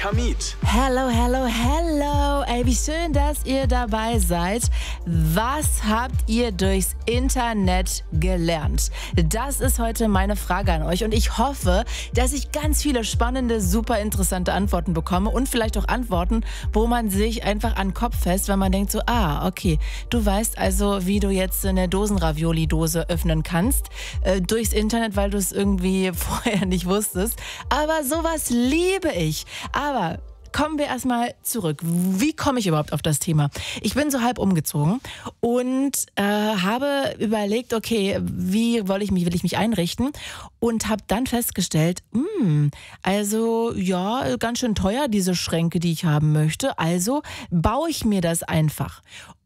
Kamit. Hello, hello, hello. Ey, wie schön, dass ihr dabei seid. Was habt ihr durchs Internet gelernt? Das ist heute meine Frage an euch und ich hoffe, dass ich ganz viele spannende, super interessante Antworten bekomme und vielleicht auch Antworten, wo man sich einfach an den Kopf fässt, wenn man denkt so, okay, du weißt also, wie du jetzt eine Dosen-Ravioli-Dose öffnen kannst, durchs Internet, weil du es irgendwie vorher nicht wusstest. Aber sowas liebe ich. Aber kommen wir erstmal zurück. Wie komme ich überhaupt auf das Thema? Ich bin so halb umgezogen und habe überlegt, okay, wie will ich mich einrichten und habe dann festgestellt, also ja, ganz schön teuer, diese Schränke, die ich haben möchte. Also baue ich mir das einfach.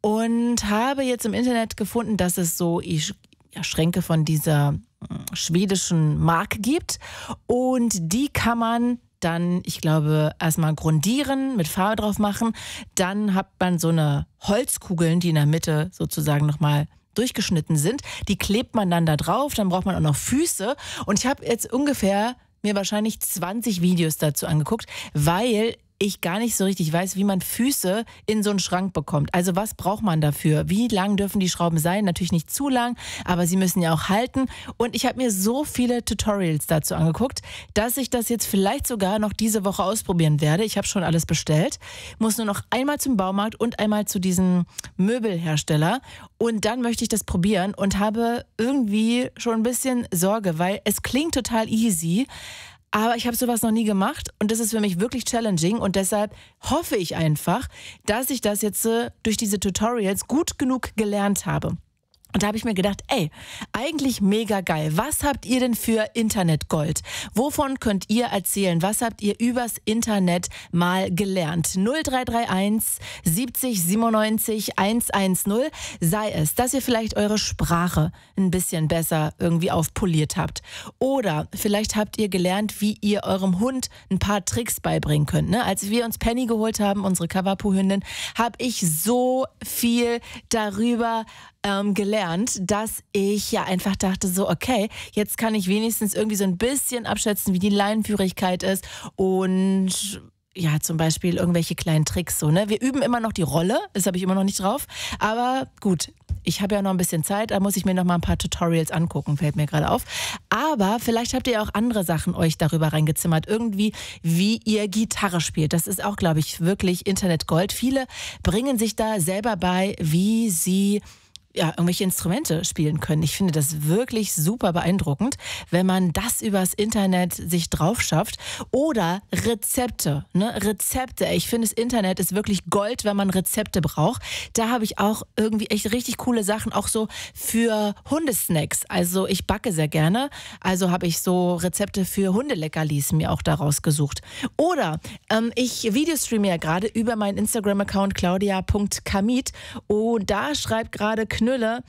Und habe jetzt im Internet gefunden, dass es so Schränke von dieser schwedischen Marke gibt und die kann man dann, ich glaube, erstmal grundieren, mit Farbe drauf machen. Dann hat man so eine Holzkugeln, die in der Mitte sozusagen nochmal durchgeschnitten sind. Die klebt man dann da drauf. Dann braucht man auch noch Füße. Und ich habe jetzt ungefähr mir wahrscheinlich 20 Videos dazu angeguckt, weil ich gar nicht so richtig weiß, wie man Füße in so einen Schrank bekommt. Also was braucht man dafür? Wie lang dürfen die Schrauben sein? Natürlich nicht zu lang, aber sie müssen ja auch halten. Und ich habe mir so viele Tutorials dazu angeguckt, dass ich das jetzt vielleicht sogar noch diese Woche ausprobieren werde. Ich habe schon alles bestellt, muss nur noch einmal zum Baumarkt und einmal zu diesem Möbelhersteller. Und dann möchte ich das probieren und habe irgendwie schon ein bisschen Sorge, weil es klingt total easy, aber ich habe sowas noch nie gemacht und das ist für mich wirklich challenging und deshalb hoffe ich einfach, dass ich das jetzt durch diese Tutorials gut genug gelernt habe. Und da habe ich mir gedacht, eigentlich mega geil. Was habt ihr denn für Internetgold? Wovon könnt ihr erzählen? Was habt ihr übers Internet mal gelernt? 0331 70 97 110. Sei es, dass ihr vielleicht eure Sprache ein bisschen besser irgendwie aufpoliert habt. Oder vielleicht habt ihr gelernt, wie ihr eurem Hund ein paar Tricks beibringen könnt. Ne? Als wir uns Penny geholt haben, unsere Cavapoo-Hündin, habe ich so viel darüber gelernt, dass ich ja einfach dachte so, okay, jetzt kann ich wenigstens irgendwie so ein bisschen abschätzen, wie die Leinenführigkeit ist und ja, zum Beispiel irgendwelche kleinen Tricks so, ne? Wir üben immer noch die Rolle, das habe ich immer noch nicht drauf, aber gut, ich habe ja noch ein bisschen Zeit, da muss ich mir noch mal ein paar Tutorials angucken, fällt mir gerade auf. Aber vielleicht habt ihr auch andere Sachen euch darüber reingezimmert, irgendwie wie ihr Gitarre spielt. Das ist auch, glaube ich, wirklich Internetgold. Viele bringen sich da selber bei, wie sie irgendwelche Instrumente spielen können. Ich finde das wirklich super beeindruckend, wenn man das übers Internet sich drauf schafft. Oder Rezepte. Ne? Rezepte. Ich finde, das Internet ist wirklich Gold, wenn man Rezepte braucht. Da habe ich auch irgendwie echt richtig coole Sachen, auch so für Hundesnacks. Also ich backe sehr gerne, also habe ich so Rezepte für Hundeleckerlis mir auch daraus gesucht. Oder ich videostreame ja gerade über meinen Instagram-Account claudia.kamit und da schreibt gerade Knülle,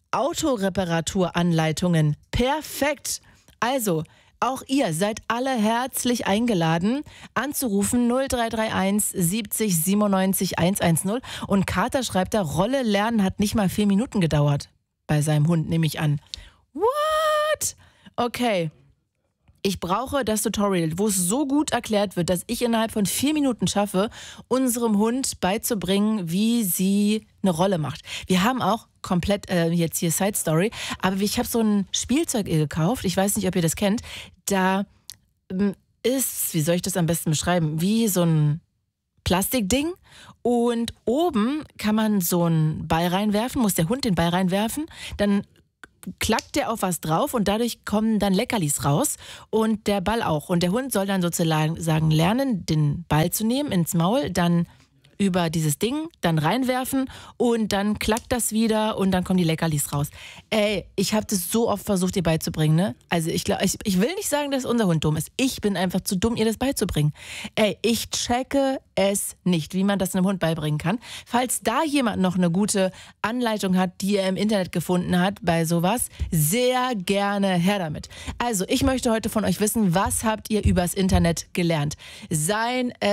Autoreparaturanleitungen. Perfekt. Also, auch ihr seid alle herzlich eingeladen, anzurufen 0331 70 97 110. Und Kater schreibt da, Rolle lernen hat nicht mal 4 Minuten gedauert. Bei seinem Hund nehme ich an. What? Okay. Ich brauche das Tutorial, wo es so gut erklärt wird, dass ich innerhalb von 4 Minuten schaffe, unserem Hund beizubringen, wie sie eine Rolle macht. Wir haben auch komplett, jetzt hier Side Story, aber ich habe so ein Spielzeug gekauft, ich weiß nicht, ob ihr das kennt, da ist, wie soll ich das am besten beschreiben, wie so ein Plastikding und oben kann man so einen Ball reinwerfen, muss der Hund den Ball reinwerfen, dann klackt der auf was drauf und dadurch kommen dann Leckerlis raus und der Ball auch. Und der Hund soll dann sozusagen lernen, den Ball zu nehmen ins Maul, dann über dieses Ding, dann reinwerfen und dann klackt das wieder und dann kommen die Leckerlis raus. Ich habe das so oft versucht, ihr beizubringen, ne? Also ich will nicht sagen, dass unser Hund dumm ist. Ich bin einfach zu dumm, ihr das beizubringen. Ich checke es nicht, wie man das einem Hund beibringen kann. Falls da jemand noch eine gute Anleitung hat, die er im Internet gefunden hat bei sowas, sehr gerne her damit. Also ich möchte heute von euch wissen, was habt ihr übers Internet gelernt? Seien es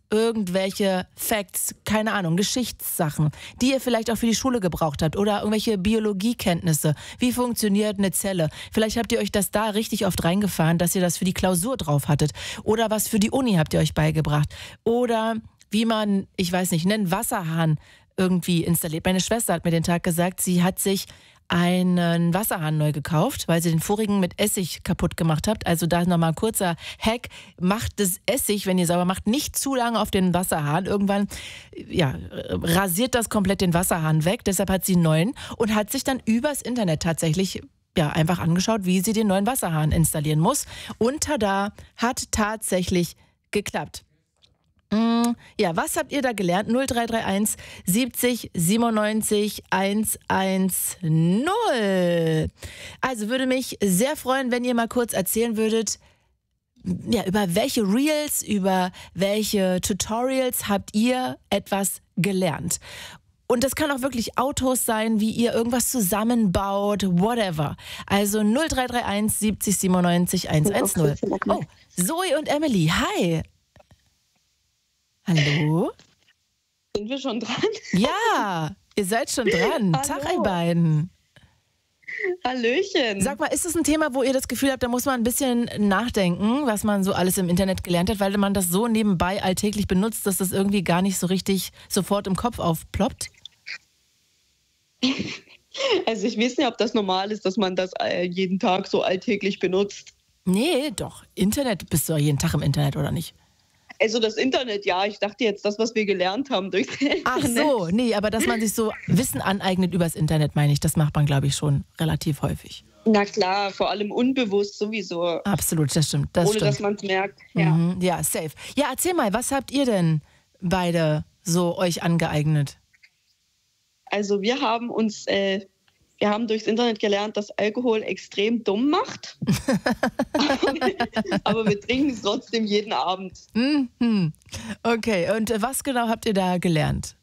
irgendwelche Facts, keine Ahnung, Geschichtssachen, die ihr vielleicht auch für die Schule gebraucht habt oder irgendwelche Biologiekenntnisse. Wie funktioniert eine Zelle? Vielleicht habt ihr euch das da richtig oft reingefahren, dass ihr das für die Klausur drauf hattet. Oder was für die Uni habt ihr euch beigebracht. Oder wie man, ich weiß nicht, einen Wasserhahn irgendwie installiert. Meine Schwester hat mir den Tag gesagt, sie hat sich einen Wasserhahn neu gekauft, weil sie den vorigen mit Essig kaputt gemacht habt. Also da nochmal ein kurzer Hack. Macht das Essig, wenn ihr sauber macht, nicht zu lange auf den Wasserhahn. Irgendwann rasiert das komplett den Wasserhahn weg. Deshalb hat sie einen neuen und hat sich dann übers Internet tatsächlich einfach angeschaut, wie sie den neuen Wasserhahn installieren muss. Und tada, hat tatsächlich geklappt. Ja, was habt ihr da gelernt? 0331 70 97 110. Also würde mich sehr freuen, wenn ihr mal kurz erzählen würdet, über welche Reels, über welche Tutorials habt ihr etwas gelernt. Und das kann auch wirklich Autos sein, wie ihr irgendwas zusammenbaut, whatever. Also 0331 70 97 110. Oh, Zoe und Emily, hi. Hallo? Sind wir schon dran? Ja, ihr seid schon dran. Tag, ihr beiden. Hallöchen. Sag mal, ist das ein Thema, wo ihr das Gefühl habt, da muss man ein bisschen nachdenken, was man so alles im Internet gelernt hat, weil man das so nebenbei alltäglich benutzt, dass das irgendwie gar nicht so richtig sofort im Kopf aufploppt? Also ich weiß nicht, ob das normal ist, dass man das jeden Tag so alltäglich benutzt. Nee, doch. Internet, bist du ja jeden Tag im Internet, oder nicht? Also das Internet, ja. Ich dachte jetzt, das, was wir gelernt haben durchs Internet. Ach so, nee, aber dass man sich so Wissen aneignet übers Internet, meine ich, das macht man, glaube ich, schon relativ häufig. Na klar, vor allem unbewusst sowieso. Absolut, das stimmt. Ohne, dass man es merkt. Ja. Ja, safe. Ja, erzähl mal, was habt ihr denn beide so euch angeeignet? Also wir haben durchs Internet gelernt, dass Alkohol extrem dumm macht. Aber wir trinken es trotzdem jeden Abend. Okay, und was genau habt ihr da gelernt?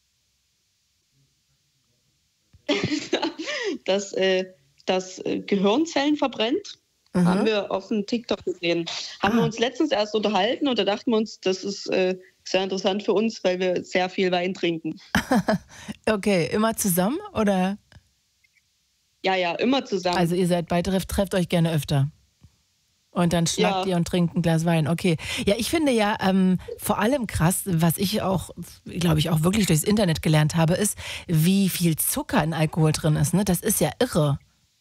Dass Gehirnzellen verbrennt. Haben wir auf dem TikTok gesehen. Haben wir uns letztens erst unterhalten und da dachten wir uns, das ist sehr interessant für uns, weil wir sehr viel Wein trinken. Okay, immer zusammen oder? Ja, immer zusammen. Also ihr seid beide, trefft euch gerne öfter. Und dann schnackt ihr und trinkt ein Glas Wein. Okay. Ja, ich finde ja vor allem krass, was ich auch, glaube ich, auch wirklich durchs Internet gelernt habe, ist, wie viel Zucker in Alkohol drin ist. Ne? Das ist ja irre.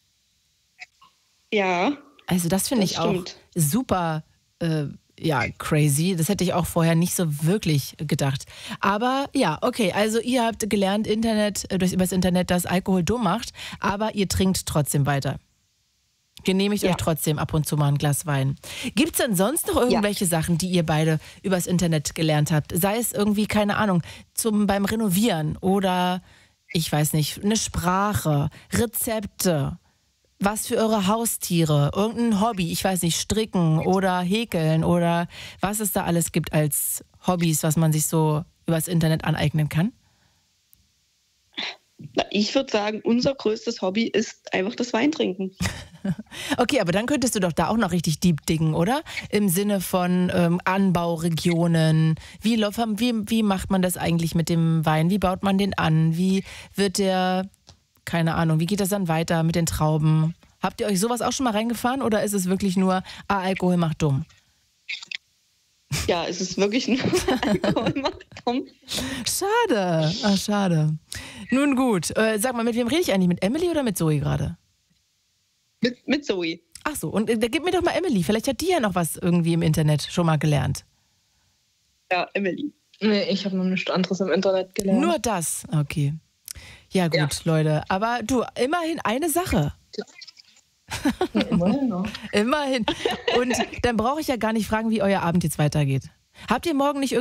Ja. Also das finde ich auch super crazy. Das hätte ich auch vorher nicht so wirklich gedacht. Aber ja, okay, also ihr habt gelernt, übers Internet, dass Alkohol dumm macht, aber ihr trinkt trotzdem weiter. Genehmigt euch trotzdem ab und zu mal ein Glas Wein. Gibt es denn sonst noch irgendwelche Sachen, die ihr beide übers Internet gelernt habt? Sei es irgendwie, keine Ahnung, beim Renovieren oder, ich weiß nicht, eine Sprache, Rezepte, was für eure Haustiere, irgendein Hobby, ich weiß nicht, stricken oder häkeln oder was es da alles gibt als Hobbys, was man sich so übers Internet aneignen kann? Ich würde sagen, unser größtes Hobby ist einfach das Weintrinken. Okay, aber dann könntest du doch da auch noch richtig deep diggen, oder? Im Sinne von Anbauregionen. Wie macht man das eigentlich mit dem Wein? Wie baut man den an? Wie wird der, keine Ahnung, wie geht das dann weiter mit den Trauben? Habt ihr euch sowas auch schon mal reingefahren oder ist es wirklich nur, Alkohol macht dumm? Ja, es ist wirklich nur Alkohol macht dumm. Schade, schade. Nun gut, sag mal, mit wem rede ich eigentlich? Mit Emily oder mit Zoe gerade? Mit Zoe. Ach so, und da gib mir doch mal Emily. Vielleicht hat die ja noch was irgendwie im Internet schon mal gelernt. Ja, Emily. Nee, ich habe noch nichts anderes im Internet gelernt. Nur das? Okay. Ja gut, Leute. Aber du, immerhin eine Sache. Ja, immerhin noch. Immerhin. Und dann brauche ich ja gar nicht fragen, wie euer Abend jetzt weitergeht. Habt ihr morgen nicht